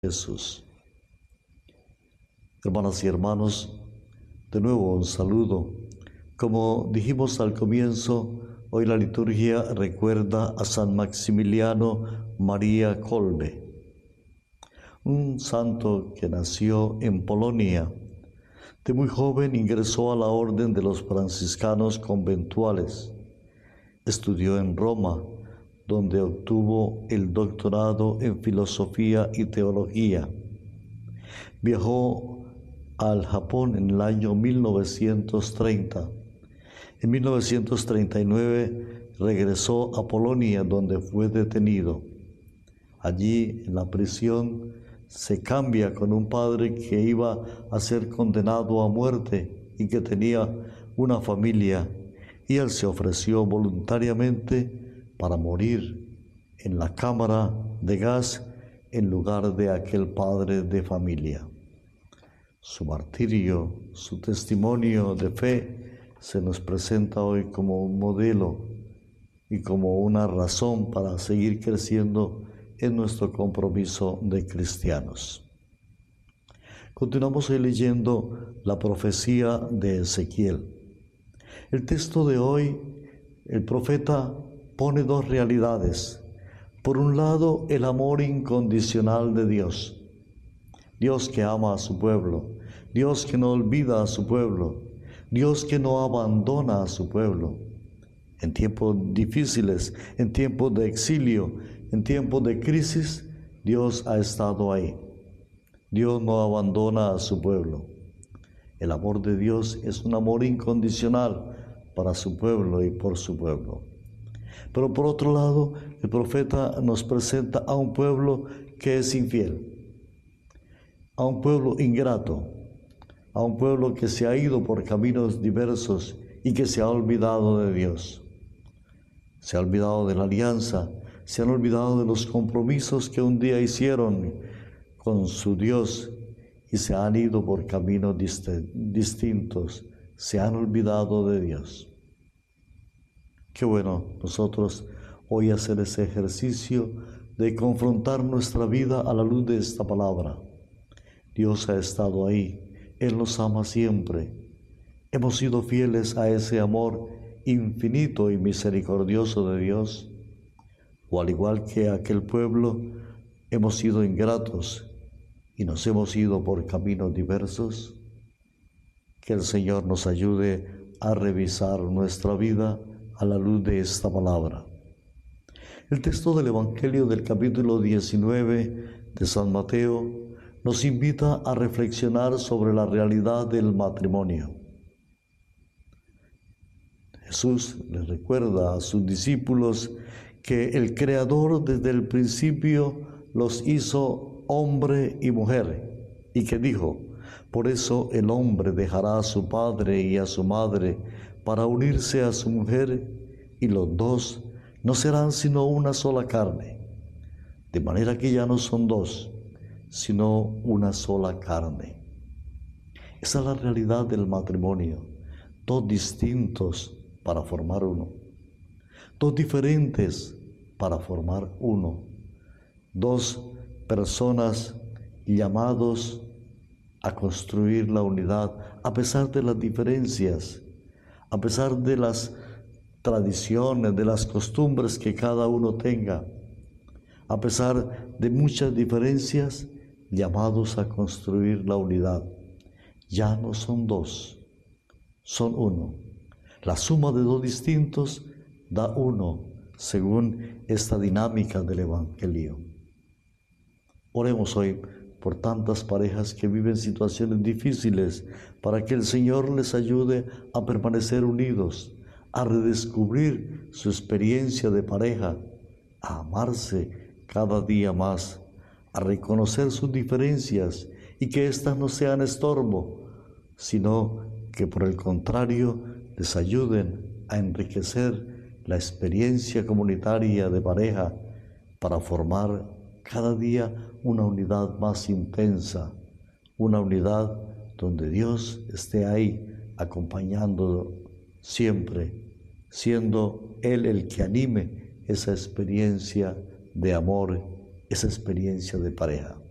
Jesús. Hermanas y hermanos, de nuevo un saludo. Como dijimos al comienzo, hoy la liturgia recuerda a San Maximiliano María Kolbe, un santo que nació en Polonia. De muy joven ingresó a la orden de los franciscanos conventuales. Estudió en Roma, donde obtuvo el doctorado en filosofía y teología. Viajó al Japón en el año 1930. En 1939 regresó a Polonia, donde fue detenido. Allí, en la prisión, se cambia con un padre que iba a ser condenado a muerte y que tenía una familia, y él se ofreció voluntariamente para morir en la cámara de gas en lugar de aquel padre de familia. Su martirio, su testimonio de fe se nos presenta hoy como un modelo y como una razón para seguir creciendo en nuestro compromiso de cristianos. Continuamos hoy leyendo la profecía de Ezequiel. El texto de hoy, el profeta pone dos realidades. Por un lado, el amor incondicional de Dios. Dios que ama a su pueblo, Dios que no olvida a su pueblo, Dios que no abandona a su pueblo. En tiempos difíciles, en tiempos de exilio, en tiempos de crisis, Dios ha estado ahí. Dios no abandona a su pueblo. El amor de Dios es un amor incondicional para su pueblo y por su pueblo. Pero por otro lado, el profeta nos presenta a un pueblo que es infiel, a un pueblo ingrato, a un pueblo que se ha ido por caminos diversos y que se ha olvidado de Dios. Se ha olvidado de la alianza, se han olvidado de los compromisos que un día hicieron con su Dios y se han ido por caminos distintos, se han olvidado de Dios. Qué bueno nosotros hoy hacer ese ejercicio de confrontar nuestra vida a la luz de esta palabra. Dios ha estado ahí, Él nos ama siempre. Hemos sido fieles a ese amor infinito y misericordioso de Dios, o al igual que aquel pueblo, hemos sido ingratos y nos hemos ido por caminos diversos. Que el Señor nos ayude a revisar nuestra vida a la luz de esta palabra. El texto del Evangelio del capítulo 19 de San Mateo nos invita a reflexionar sobre la realidad del matrimonio. Jesús les recuerda a sus discípulos que el Creador desde el principio los hizo hombre y mujer, y que dijo: por eso el hombre dejará a su padre y a su madre para unirse a su mujer, y los dos no serán sino una sola carne. De manera que ya no son dos, sino una sola carne. Esa es la realidad del matrimonio, dos distintos para formar uno, dos diferentes para formar uno, dos personas llamados a construir la unidad a pesar de las diferencias, a pesar de las tradiciones, de las costumbres que cada uno tenga, a pesar de muchas diferencias, llamados a construir la unidad. Ya no son dos, son uno. La suma de dos distintos da uno, según esta dinámica del Evangelio. Oremos hoy por tantas parejas que viven situaciones difíciles, para que el Señor les ayude a permanecer unidos, a redescubrir su experiencia de pareja, a amarse cada día más, a reconocer sus diferencias y que éstas no sean estorbo, sino que por el contrario les ayuden a enriquecer la experiencia comunitaria de pareja para formar cada día una unidad más intensa, una unidad donde Dios esté ahí acompañando siempre, siendo Él el que anime esa experiencia de amor, esa experiencia de pareja.